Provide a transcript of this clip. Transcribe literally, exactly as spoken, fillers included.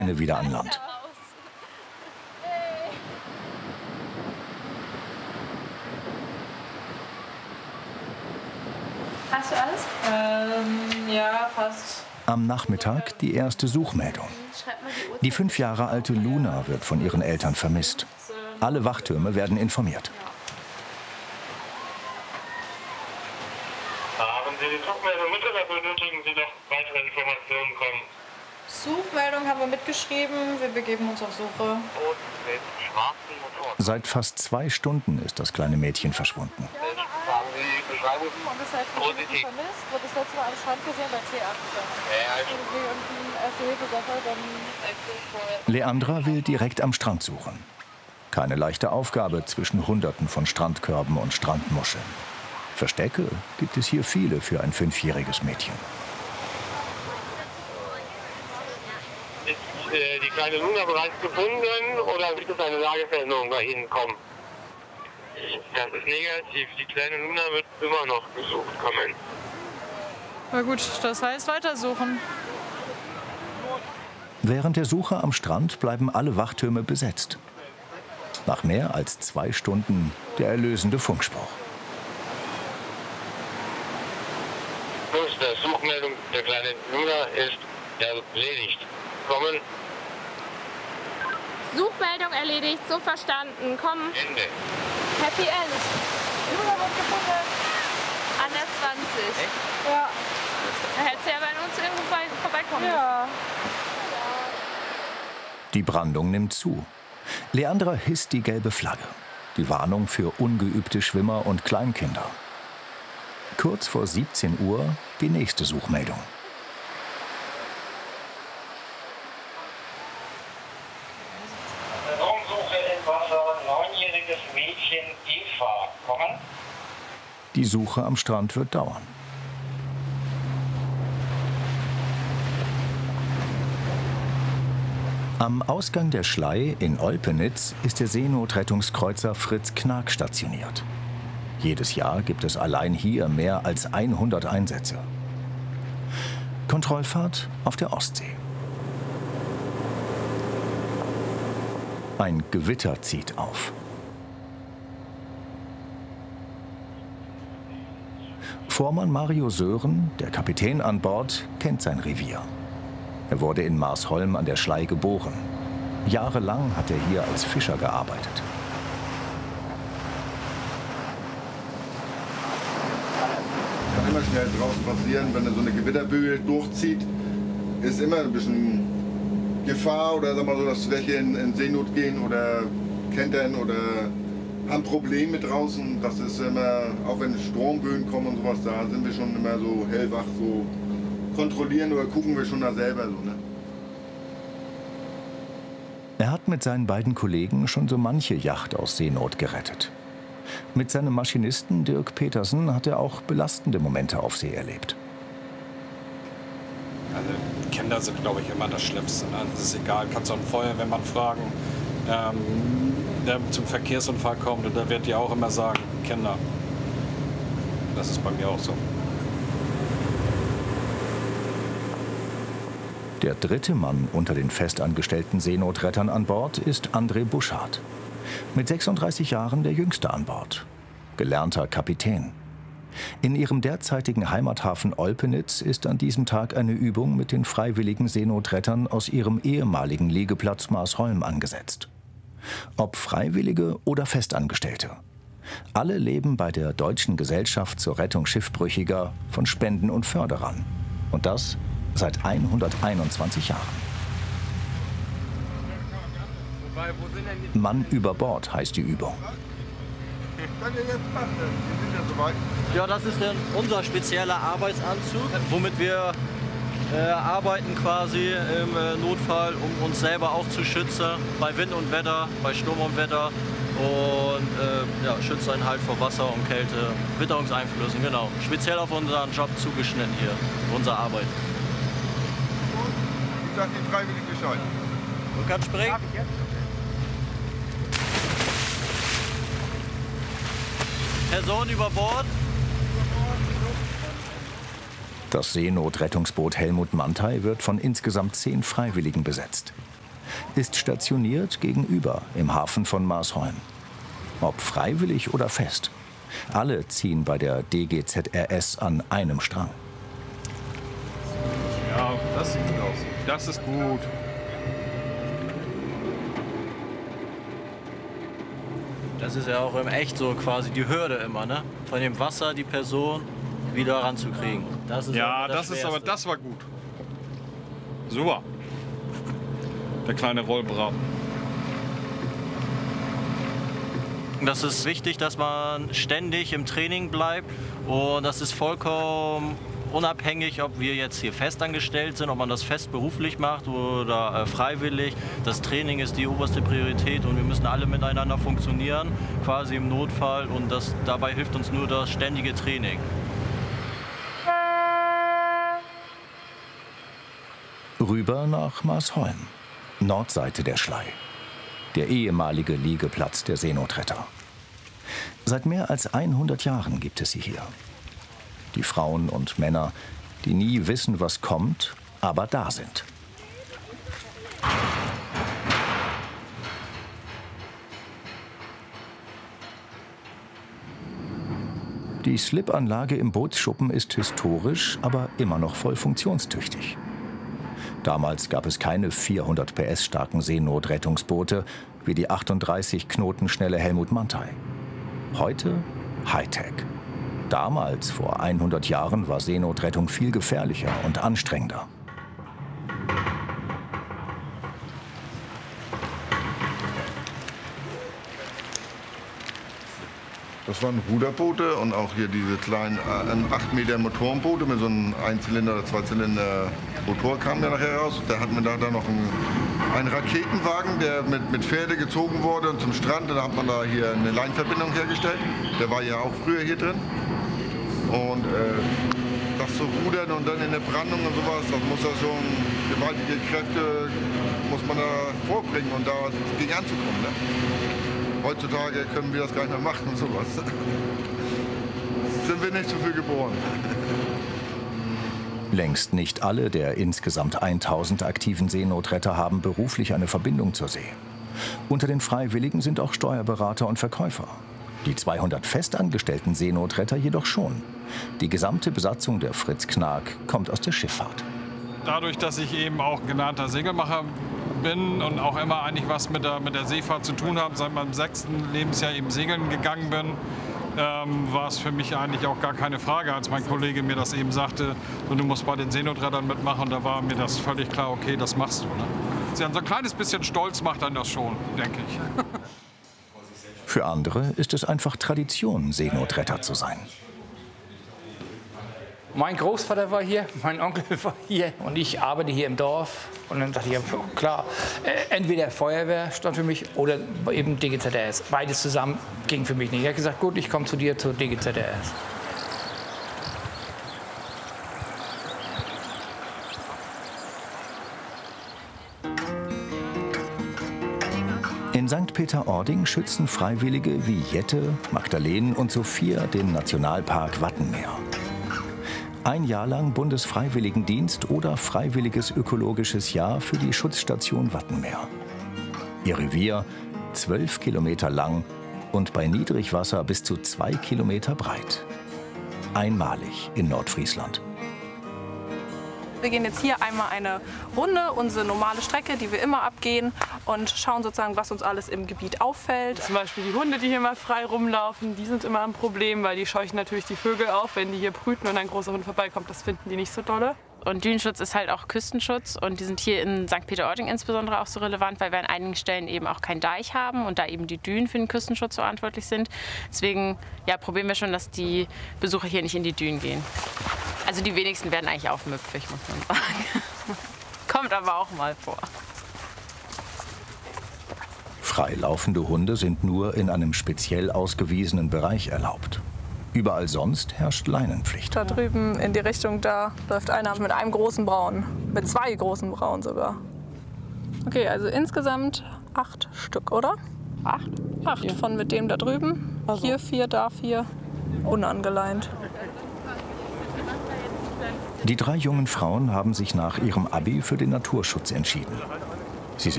wieder an Land. Hast du alles? Ähm, ja, fast. Am Nachmittag die erste Suchmeldung. Die fünf Jahre alte Luna wird von ihren Eltern vermisst. Alle Wachtürme werden informiert. Haben Sie die Suchmeldung mit oder benötigen Sie noch weitere Informationen kommen? Suchmeldung haben wir mitgeschrieben. Wir begeben uns auf Suche. Seit fast zwei Stunden ist das kleine Mädchen verschwunden. Haben Sie die Beschreibung? Und das heißt, Positiv. vermisst. Wurde das letzte Mal am Strand gesehen bei T achtzehn. Ja, Irgendwie irgendeine Erste-Hilfe-Sache, dann... Leandra will direkt am Strand suchen. Keine leichte Aufgabe zwischen Hunderten von Strandkörben und Strandmuscheln. Verstecke gibt es hier viele für ein fünfjähriges Mädchen. Ist äh, die kleine Luna bereits gefunden oder wird es eine Lageveränderung bei Ihnen kommen? Das ist negativ. Die kleine Luna wird immer noch gesucht kommen. Na gut, das heißt weitersuchen. Während der Suche am Strand bleiben alle Wachtürme besetzt. Nach mehr als zwei Stunden der erlösende Funkspruch. Plus der Suchmeldung der kleinen Luna ist erledigt. Kommen. Suchmeldung erledigt, so verstanden. Komm. Ende. Happy End. Luna wird gefunden. An der zwanzig. Ja. Da hättest du ja bei uns irgendwo vorbei- vorbeikommen müssen. Ja. Die Brandung nimmt zu. Leandra hisst die gelbe Flagge. Die Warnung für ungeübte Schwimmer und Kleinkinder. Kurz vor siebzehn Uhr die nächste Suchmeldung. Raumsuche im Wasser, neunjähriges Mädchen Eva. Kommen. Die Suche am Strand wird dauern. Am Ausgang der Schlei in Olpenitz ist der Seenotrettungskreuzer Fritz Knag stationiert. Jedes Jahr gibt es allein hier mehr als hundert Einsätze. Kontrollfahrt auf der Ostsee. Ein Gewitter zieht auf. Vormann Mario Sören, der Kapitän an Bord, kennt sein Revier. Er wurde in Marsholm an der Schlei geboren. Jahrelang hat er hier als Fischer gearbeitet. Kann immer schnell draußen passieren, wenn so eine Gewitterböe durchzieht, ist immer ein bisschen Gefahr oder sag mal so, dass welche in, in Seenot gehen oder kentern oder haben Probleme draußen. Das ist immer, auch wenn Sturmböen kommen und sowas, da sind wir schon immer so hellwach, so kontrollieren oder gucken wir schon da selber so, ne? Er hat mit seinen beiden Kollegen schon so manche Yacht aus Seenot gerettet. Mit seinem Maschinisten Dirk Petersen hat er auch belastende Momente auf See erlebt. Also Kinder sind, glaube ich, immer das Schlimmste. Ne? Das ist egal, kannst du einen Feuerwehrmann fragen, ähm, der zum Verkehrsunfall kommt, und da wird dir auch immer sagen, Kinder. Das ist bei mir auch so. Der dritte Mann unter den festangestellten Seenotrettern an Bord ist André Buschardt. Mit sechsunddreißig Jahren der jüngste an Bord. Gelernter Kapitän. In ihrem derzeitigen Heimathafen Olpenitz ist an diesem Tag eine Übung mit den freiwilligen Seenotrettern aus ihrem ehemaligen Liegeplatz Marsholm angesetzt. Ob Freiwillige oder Festangestellte. Alle leben bei der Deutschen Gesellschaft zur Rettung Schiffbrüchiger von Spenden und Förderern. Und das seit hunderteinundzwanzig Jahren. Mann über Bord heißt die Übung. Könnt ihr jetzt machen, wir sind ja soweit. Ja, das ist dann unser spezieller Arbeitsanzug, womit wir äh, arbeiten quasi im äh, Notfall, um uns selber auch zu schützen bei Wind und Wetter, bei Sturm und Wetter, und äh, ja, schützt einen halt vor Wasser und Kälte, Witterungseinflüssen, genau. Speziell auf unseren Job zugeschnitten hier, unsere Arbeit. Ich sag den Freiwilligen Bescheid. Du kannst springen. Person über Bord. Das Seenotrettungsboot Helmut Manthey wird von insgesamt zehn Freiwilligen besetzt. ist stationiert gegenüber im Hafen von Marsholm. Ob freiwillig oder fest. Alle ziehen bei der D G Z R S an einem Strang. Ja, das sieht gut aus. Das ist gut. Das ist ja auch im Echt so quasi die Hürde immer, ne? Von dem Wasser die Person wieder ranzukriegen. Das ist Ja, das, das ist aber, Schwerste. das war gut. Super. Der kleine Rollbraten. Das ist wichtig, dass man ständig im Training bleibt und das ist vollkommen unabhängig, ob wir jetzt hier festangestellt sind, ob man das fest beruflich macht oder äh, freiwillig. Das Training ist die oberste Priorität und wir müssen alle miteinander funktionieren, quasi im Notfall, und das, dabei hilft uns nur das ständige Training. Rüber nach Marsholm, Nordseite der Schlei. Der ehemalige Liegeplatz der Seenotretter. Seit mehr als hundert Jahren gibt es sie hier. Die Frauen und Männer, die nie wissen, was kommt, aber da sind. Die Slipanlage im Bootsschuppen ist historisch, aber immer noch voll funktionstüchtig. Damals gab es keine vierhundert P S starken Seenotrettungsboote wie die achtunddreißig Knoten schnelle Helmut Manthey. Heute Hightech. Damals, vor hundert Jahren, war Seenotrettung viel gefährlicher und anstrengender. Das waren Ruderboote und auch hier diese kleinen äh, acht Meter Motorenboote mit so einem Einzylinder- oder Zweizylinder-Motor kam ja nachher raus. Da hatten wir da, da noch einen, einen Raketenwagen, der mit, mit Pferde gezogen wurde und zum Strand. Da hat man da hier eine Leinverbindung hergestellt. Der war ja auch früher hier drin. Und äh, das zu rudern und dann in der Brandung und sowas, das muss ja schon gewaltige Kräfte muss man da vorbringen und da gegen anzukommen. Ne? Heutzutage können wir das gar nicht mehr machen und sowas. Sind wir nicht so viel geboren. Längst nicht alle der insgesamt tausend aktiven Seenotretter haben beruflich eine Verbindung zur See. Unter den Freiwilligen sind auch Steuerberater und Verkäufer. Die zweihundert festangestellten Seenotretter jedoch schon. Die gesamte Besatzung der Fritz Knag kommt aus der Schifffahrt. Dadurch, dass ich eben auch genannter Segelmacher bin und auch immer eigentlich was mit der, mit der Seefahrt zu tun habe, seit meinem sechsten Lebensjahr eben segeln gegangen bin, ähm, war es für mich eigentlich auch gar keine Frage, als mein Kollege mir das eben sagte, so, du musst bei den Seenotrettern mitmachen, und da war mir das völlig klar, okay, das machst du. Ne? So ein kleines bisschen Stolz macht dann das schon, denke ich. Für andere ist es einfach Tradition, Seenotretter zu sein. Mein Großvater war hier, mein Onkel war hier und ich arbeite hier im Dorf. Und dann dachte ich, ja, klar, äh, entweder Feuerwehr stand für mich oder eben D G Z R S. Beides zusammen ging für mich nicht. Ich habe gesagt, gut, ich komme zu dir, zur D G Z R S. In Sankt Peter-Ording schützen Freiwillige wie Jette, Magdalene und Sophia den Nationalpark Wattenmeer. Ein Jahr lang Bundesfreiwilligendienst oder Freiwilliges Ökologisches Jahr für die Schutzstation Wattenmeer. Ihr Revier zwölf Kilometer lang und bei Niedrigwasser bis zu zwei Kilometer breit. Einmalig in Nordfriesland. Wir gehen jetzt hier einmal eine Runde, unsere normale Strecke, die wir immer abgehen, und schauen sozusagen, was uns alles im Gebiet auffällt. Zum Beispiel die Hunde, die hier mal frei rumlaufen, die sind immer ein Problem, weil die scheuchen natürlich die Vögel auf, wenn die hier brüten und ein großer Hund vorbeikommt. Das finden die nicht so dolle. Und Dünenschutz ist halt auch Küstenschutz, und die sind hier in Sankt Peter-Ording insbesondere auch so relevant, weil wir an einigen Stellen eben auch keinen Deich haben und da eben die Dünen für den Küstenschutz verantwortlich sind. Deswegen ja, probieren wir schon, dass die Besucher hier nicht in die Dünen gehen. Also die wenigsten werden eigentlich aufmüpfig, muss man sagen. Kommt aber auch mal vor. Freilaufende Hunde sind nur in einem speziell ausgewiesenen Bereich erlaubt. Überall sonst herrscht Leinenpflicht. Da drüben in die Richtung, da läuft einer mit einem großen Braun. Mit zwei großen Braun sogar. Okay, also insgesamt acht Stück, oder? Acht? Acht Vier. von mit dem da drüben. Also. Hier vier, da vier. Unangeleint. Die drei jungen Frauen haben sich nach ihrem Abi für den Naturschutz entschieden.